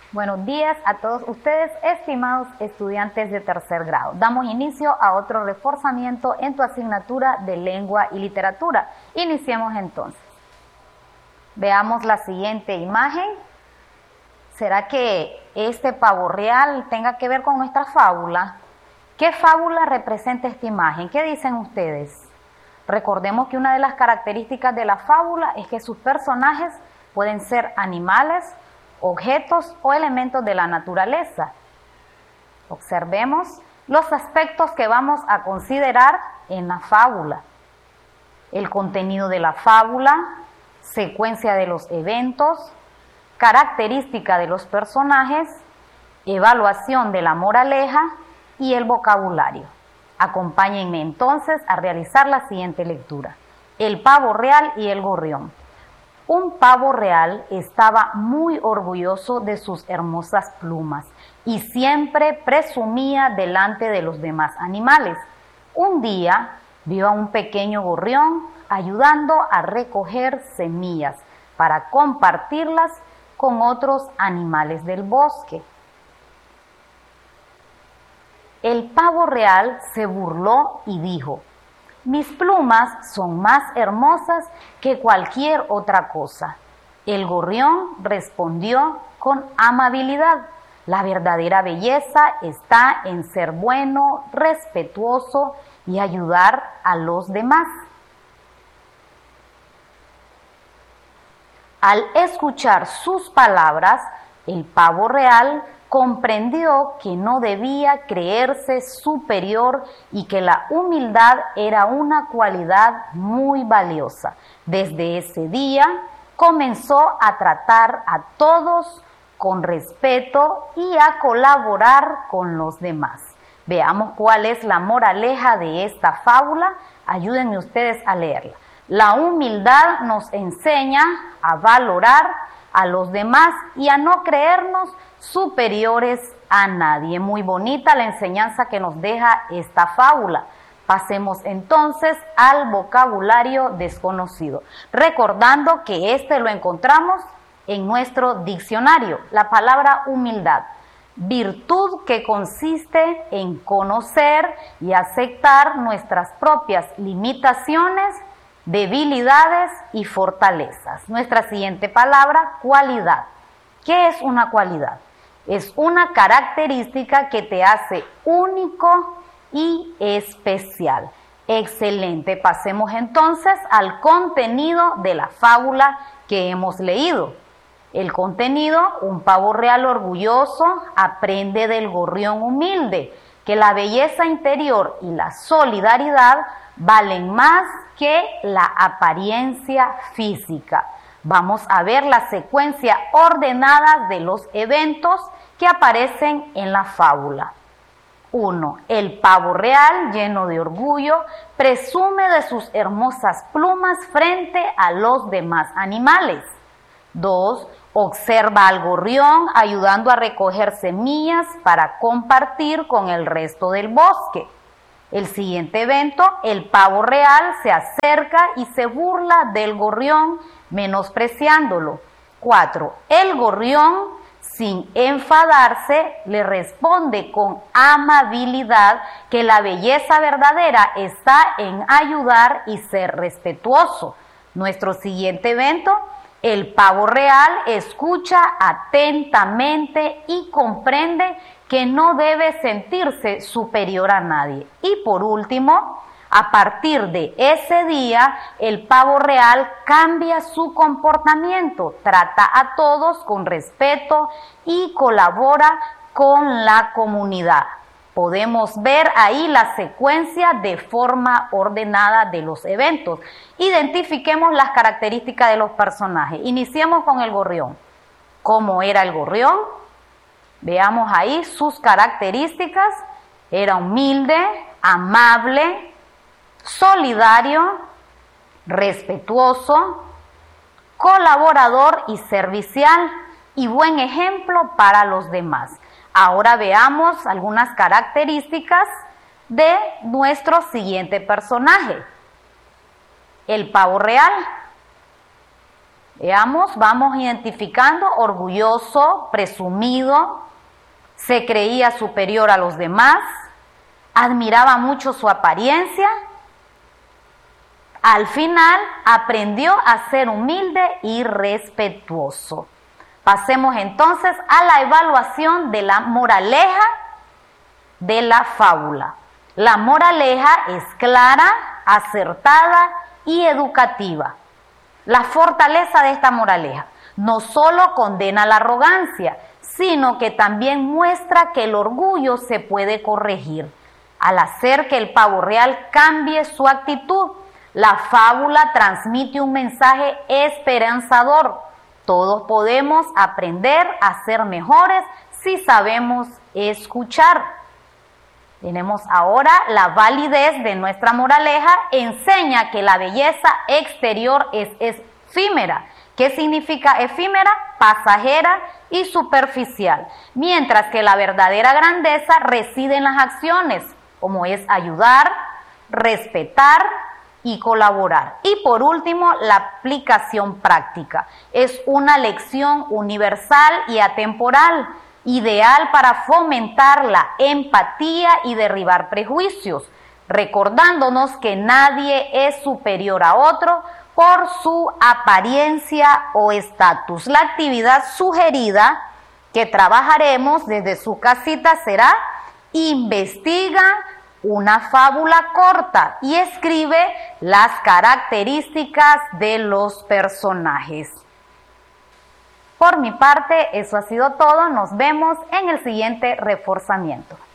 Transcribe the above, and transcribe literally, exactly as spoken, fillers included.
Buenos días a todos ustedes, estimados estudiantes de tercer grado. Damos inicio a otro reforzamiento en tu asignatura de lengua y literatura. Iniciemos entonces. Veamos la siguiente imagen. ¿Será que este pavo real tenga que ver con nuestra fábula? ¿Qué fábula representa esta imagen? ¿Qué dicen ustedes? Recordemos que una de las características de la fábula es que sus personajes pueden ser animales, objetos o elementos de la naturaleza. Observemos los aspectos que vamos a considerar en la fábula. El contenido de la fábula, secuencia de los eventos, característica de los personajes, evaluación de la moraleja y el vocabulario. Acompáñenme entonces a realizar la siguiente lectura. El pavo real y el gorrión. Un pavo real estaba muy orgulloso de sus hermosas plumas y siempre presumía delante de los demás animales. Un día vio a un pequeño gorrión ayudando a recoger semillas para compartirlas con otros animales del bosque. El pavo real se burló y dijo: «Mis plumas son más hermosas que cualquier otra cosa». El gorrión respondió con amabilidad: «La verdadera belleza está en ser bueno, respetuoso y ayudar a los demás». Al escuchar sus palabras, el pavo real comprendió que no debía creerse superior y que la humildad era una cualidad muy valiosa. Desde ese día comenzó a tratar a todos con respeto y a colaborar con los demás. Veamos cuál es la moraleja de esta fábula. Ayúdenme ustedes a leerla. La humildad nos enseña a valorar a los demás y a no creernos superiores a nadie. Muy bonita la enseñanza que nos deja esta fábula. Pasemos entonces al vocabulario desconocido, recordando que este lo encontramos en nuestro diccionario. La palabra humildad, virtud que consiste en conocer y aceptar nuestras propias limitaciones, debilidades y fortalezas. Nuestra siguiente palabra, cualidad. ¿Qué es una cualidad? Es una característica que te hace único y especial. Excelente. Pasemos entonces al contenido de la fábula que hemos leído. El contenido: un pavo real orgulloso aprende del gorrión humilde que la belleza interior y la solidaridad valen más que la apariencia física. Vamos a ver la secuencia ordenada de los eventos que aparecen en la fábula. uno. El pavo real, lleno de orgullo, presume de sus hermosas plumas frente a los demás animales. dos. Observa al gorrión ayudando a recoger semillas para compartir con el resto del bosque. El siguiente evento: el pavo real se acerca y se burla del gorrión, menospreciándolo. cuatro. El gorrión, sin enfadarse, le responde con amabilidad que la belleza verdadera está en ayudar y ser respetuoso. Nuestro siguiente evento: el pavo real escucha atentamente y comprende que no debe sentirse superior a nadie. Y por último, a partir de ese día, el pavo real cambia su comportamiento, trata a todos con respeto y colabora con la comunidad. Podemos ver ahí la secuencia de forma ordenada de los eventos. Identifiquemos las características de los personajes. Iniciemos con el gorrión. ¿Cómo era el gorrión? Veamos ahí sus características. Era humilde, amable, solidario, respetuoso, colaborador y servicial, y buen ejemplo para los demás. Ahora veamos algunas características de nuestro siguiente personaje, el pavo real. Veamos, vamos identificando: orgulloso, presumido, se creía superior a los demás, admiraba mucho su apariencia. Al final aprendió a ser humilde y respetuoso. Pasemos entonces a la evaluación de la moraleja de la fábula. La moraleja es clara, acertada y educativa. La fortaleza de esta moraleja no solo condena la arrogancia, sino que también muestra que el orgullo se puede corregir al hacer que el pavo real cambie su actitud. La fábula transmite un mensaje esperanzador. Todos podemos aprender a ser mejores si sabemos escuchar. Tenemos ahora la validez de nuestra moraleja. Enseña que la belleza exterior es efímera. ¿Qué significa efímera? Pasajera y superficial. Mientras que la verdadera grandeza reside en las acciones, como es ayudar, respetar y colaborar. Y por último, la aplicación práctica. Es una lección universal y atemporal, ideal para fomentar la empatía y derribar prejuicios, recordándonos que nadie es superior a otro por su apariencia o estatus. La actividad sugerida que trabajaremos desde su casita será: investiga una fábula corta y escribe las características de los personajes. Por mi parte, eso ha sido todo. Nos vemos en el siguiente reforzamiento.